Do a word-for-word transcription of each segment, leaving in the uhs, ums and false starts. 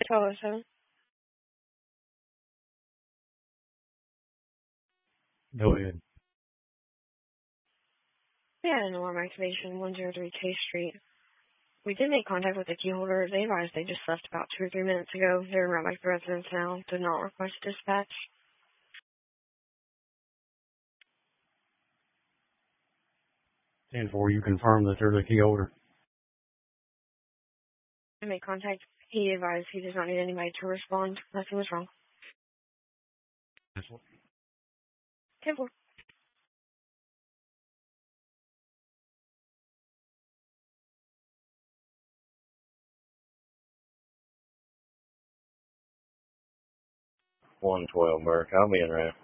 twelve oh seven. Go ahead. We had an alarm activation, one oh three K Street. We did make contact with the key holder. They advised they just left about two or three minutes ago. They're right back to the residence now. Did not request dispatch. ten four, you confirm that they're the key holder? I made contact. He advised he does not need anybody to respond. Nothing was wrong. ten four. one twelve, Burke. I'll be in route.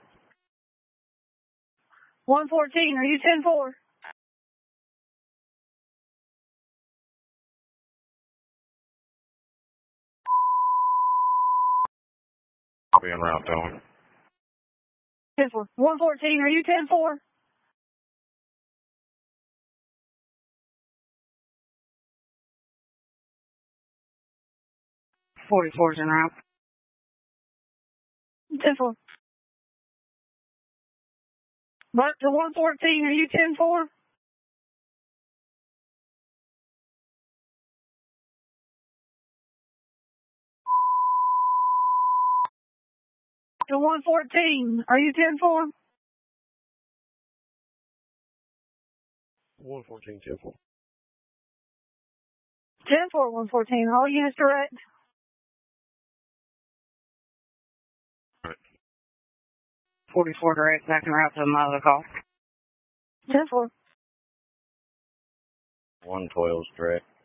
one fourteen, are you ten four? I'll be en route, Tony. ten four. one fourteen, are you ten four? forty-four's en route. ten four. Mark to one fourteen, are you ten four? To one fourteen, are you ten four? one fourteen, ten four. ten four, one fourteen, all units direct. forty-four direct, back en route to my other call. ten four. one twelve's direct.